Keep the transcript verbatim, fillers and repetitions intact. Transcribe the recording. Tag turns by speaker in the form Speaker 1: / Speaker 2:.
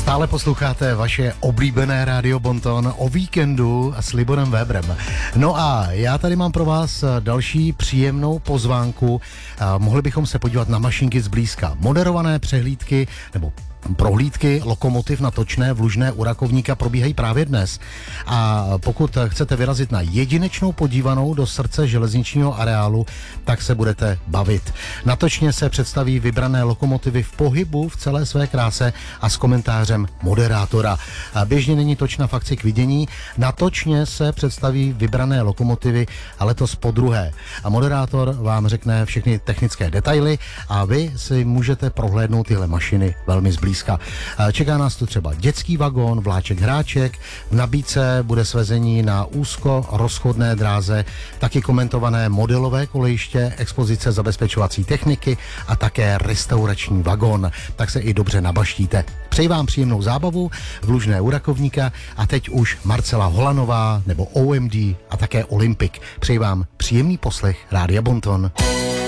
Speaker 1: Stále posloucháte vaše oblíbené Rádio Bonton o víkendu s Liborem Weberem. No a já tady mám pro vás další příjemnou pozvánku. Mohli bychom se podívat na mašinky zblízka. Moderované přehlídky nebo prohlídky lokomotiv na Točné v Lužné u Rakovníka probíhají právě dnes. A pokud chcete vyrazit na jedinečnou podívanou do srdce železničního areálu, tak se budete bavit. Na Točně se představí vybrané lokomotivy v pohybu v celé své kráse a s komentářem moderátora. A běžně není Točna v akci k vidění. Na Točně se představí vybrané lokomotivy a letos podruhé. A moderátor vám řekne všechny technické detaily a vy si můžete prohlédnout tyhle mašiny velmi zblízka. Čeká nás tu třeba dětský vagón, vláček hráček, v nabídce bude svezení na úzko rozchodné dráze, taky komentované modelové kolejiště, expozice zabezpečovací techniky a také restaurační vagón. Tak se i dobře nabaštíte. Přeji vám příjemnou zábavu v Lužné u Rakovníka a teď už Marcela Holanová nebo O M D a také Olympic. Přeji vám příjemný poslech Rádia Bonton.